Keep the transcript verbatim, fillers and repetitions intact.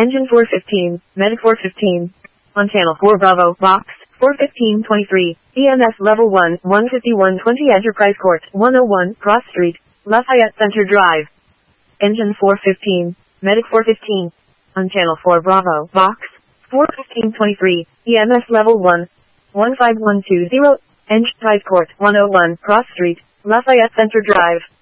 Engine four fifteen, Medic four fifteen. On channel four Bravo, box, four fifteen twenty-three, E M S level one, one fifty-one twenty Enterprise Court, one oh one, Cross Street, Lafayette Center Drive. Engine four fifteen, Medic four fifteen. On channel four Bravo, box, four fifteen twenty-three, E M S level one, one five one two zero, Enterprise Court, one oh one, Cross Street, Lafayette Center Drive.